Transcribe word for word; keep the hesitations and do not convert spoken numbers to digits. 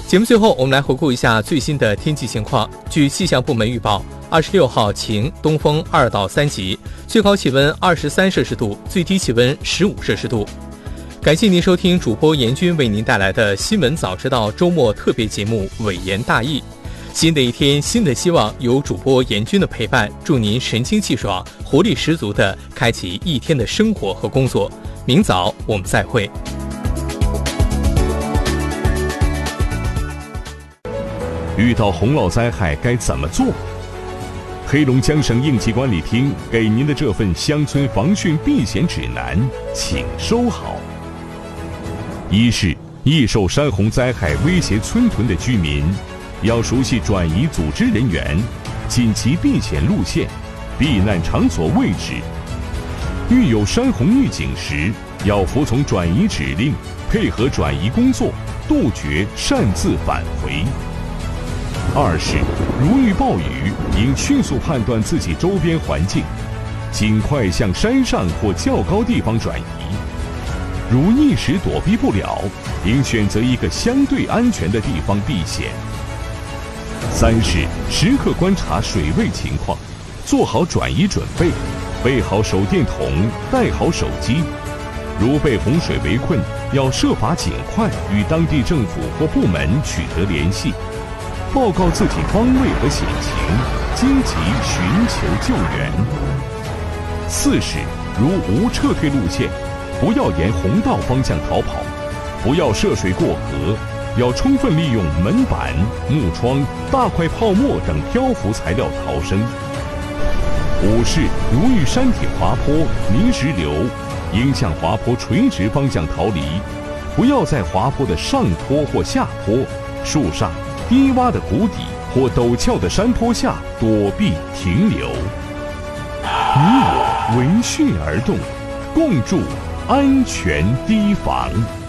节目最后，我们来回顾一下最新的天气情况。据气象部门预报，二十六号晴，东风二到三级，最高气温二十三摄氏度，最低气温十五摄氏度。感谢您收听主播严军为您带来的新闻早知道周末特别节目《伟言大义》。新的一天，新的希望，有主播严军的陪伴，祝您神清气爽、活力十足地开启一天的生活和工作。明早我们再会。 遇到洪涝灾害该怎么做？黑龙江省应急管理厅给您的这份乡村防汛避险指南，请收好。一是易受山洪灾害威胁村屯的居民，要熟悉转移组织人员、紧急避险路线、避难场所位置。遇有山洪预警时，要服从转移指令，配合转移工作，杜绝擅自返回。二是如遇暴雨，应迅速判断自己周边环境，尽快向山上或较高地方转移。如一时躲避不了，应选择一个相对安全的地方避险。三是时刻观察水位情况，做好转移准备，备好手电筒，带好手机。如被洪水围困，要设法尽快与当地政府或部门取得联系，报告自己方位和险情，积极寻求救援。四是如无撤退路线，不要沿洪道方向逃跑，不要涉水过河，要充分利用门板、木窗、大块泡沫等漂浮材料逃生。五是如遇山体滑坡、泥石流，应向滑坡垂直方向逃离，不要在滑坡的上坡或下坡、树上、低洼的谷底或陡峭的山坡下躲避停留。你我闻讯而动，共筑安全堤防。